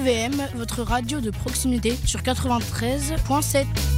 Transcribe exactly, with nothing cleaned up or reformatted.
V M, votre radio de proximité sur quatre-vingt-treize virgule sept.